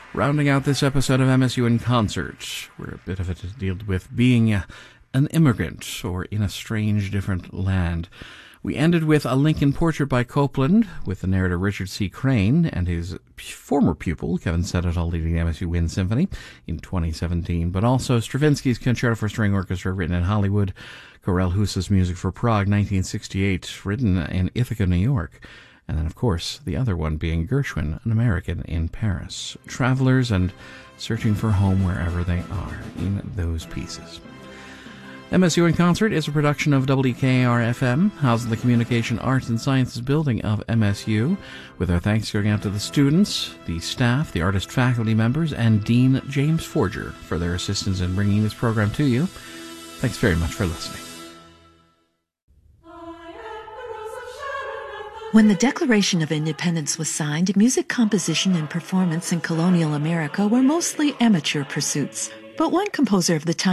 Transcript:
Rounding out this episode of MSU in Concert, where a bit of it is dealt with being an immigrant or in a strange, different land. We ended with A Lincoln Portrait by Copland, with the narrator Richard C. Crane and his former pupil, Kevin Seddatal, leading the MSU Wind Symphony in 2017, but also Stravinsky's Concerto for String Orchestra, written in Hollywood, Karel Husa's music for Prague, 1968, written in Ithaca, New York. And then, of course, the other one being Gershwin, An American in Paris. Travelers and searching for home wherever they are in those pieces. MSU in Concert is a production of WKR-FM, housed in the Communication Arts and Sciences building of MSU, with our thanks going out to the students, the staff, the artist faculty members, and Dean James Forger for their assistance in bringing this program to you. Thanks very much for listening. When the Declaration of Independence was signed, music composition and performance in colonial America were mostly amateur pursuits. But one composer of the time